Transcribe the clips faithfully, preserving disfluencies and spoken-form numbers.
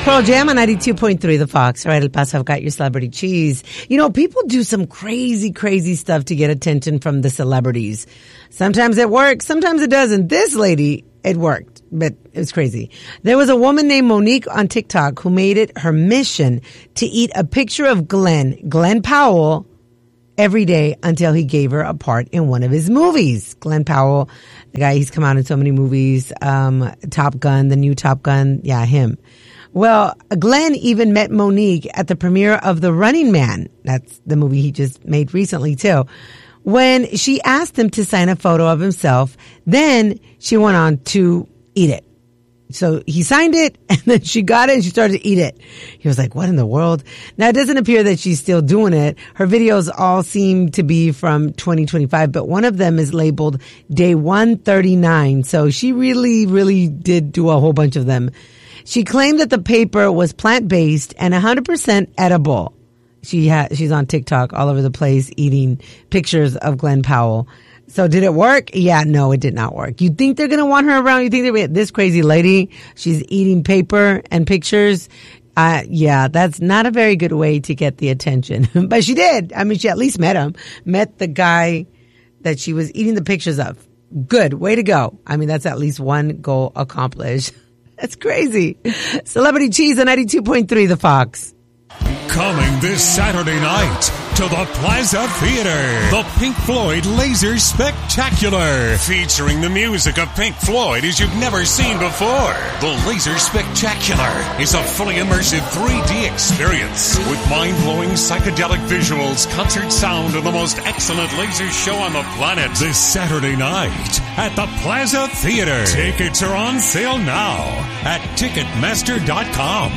Pearl Jam on ninety-two point three The Fox. All right, El Paso, I've got your celebrity cheese. You know, people do some crazy, crazy stuff to get attention from the celebrities. Sometimes it works, sometimes it doesn't. This lady, it worked, but it was crazy. There was a woman named Monique on TikTok who made it her mission to eat a picture of Glenn, Glenn Powell, every day until he gave her a part in one of his movies. Glenn Powell, the guy, he's come out in so many movies, um, Top Gun, the new Top Gun, yeah, him. Well, Glenn even met Monique at the premiere of The Running Man. That's the movie he just made recently, too. When she asked him to sign a photo of himself, then she went on to eat it. So he signed it, and then she got it, and she started to eat it. He was like, what in the world? Now, it doesn't appear that she's still doing it. Her videos all seem to be from twenty twenty-five, but one of them is labeled Day one thirty-nine. So she really, really did do a whole bunch of them. She claimed that the paper was plant-based and one hundred percent edible. She ha- she's on TikTok all over the place eating pictures of Glenn Powell. So did it work? Yeah, no, it did not work. You think they're going to want her around? You think they're this crazy lady? She's eating paper and pictures. Uh, yeah, that's not a very good way to get the attention. But she did. I mean, she at least met him, met the guy that she was eating the pictures of. Good. Way to go. I mean, that's at least one goal accomplished. That's crazy. Celebrity Cheese on ninety-two point three The Fox. Coming this Saturday night to the Plaza Theater, the Pink Floyd Laser Spectacular, featuring the music of Pink Floyd as you've never seen before. The Laser Spectacular is a fully immersive three D experience with mind-blowing psychedelic visuals, concert sound, and the most excellent laser show on the planet. This Saturday night at the Plaza Theater. Tickets are on sale now at Ticketmaster dot com.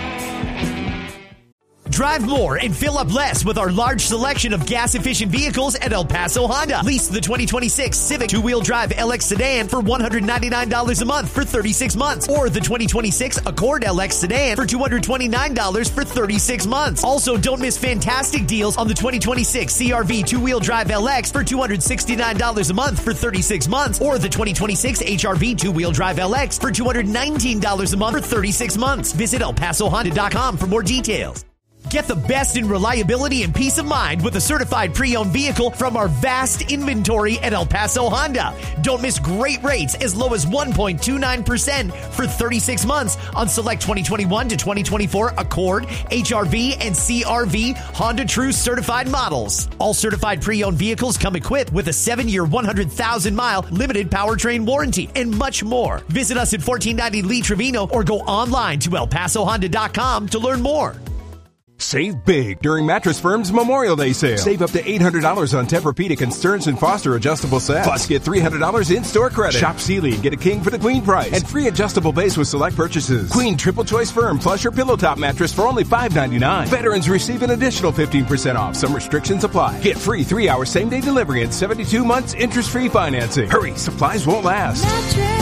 Drive more and fill up less with our large selection of gas-efficient vehicles at El Paso Honda. Lease the twenty twenty-six Civic two-wheel drive L X sedan for one hundred ninety-nine dollars a month for thirty-six months. Or the twenty twenty-six Accord L X sedan for two hundred twenty-nine dollars for thirty-six months. Also, don't miss fantastic deals on the twenty twenty-six C R V two-wheel drive L X for two hundred sixty-nine dollars a month for thirty-six months. Or the twenty twenty-six H R V two-wheel drive L X for two hundred nineteen dollars a month for thirty-six months. Visit El Paso Honda dot com for more details. Get the best in reliability and peace of mind with a certified pre-owned vehicle from our vast inventory at El Paso Honda. Don't miss great rates as low as one point two nine percent for thirty-six months on select twenty twenty-one to twenty twenty-four Accord, H R V, and C R V Honda True certified models. All certified pre-owned vehicles come equipped with a seven-year, one hundred thousand mile limited powertrain warranty and much more. Visit us at fourteen ninety Lee Trevino or go online to El Paso Honda dot com to learn more. Save big during Mattress Firm's Memorial Day sale. Save up to eight hundred dollars on Tempur-Pedic and Stearns and Foster adjustable sets. Plus, get three hundred dollars in-store credit. Shop Sealy and get a king for the queen price. And free adjustable base with select purchases. Queen Triple Choice Firm plus your pillow top mattress for only five ninety-nine. Veterans receive an additional fifteen percent off. Some restrictions apply. Get free three-hour same-day delivery and seventy-two months interest-free financing. Hurry, supplies won't last. Mattress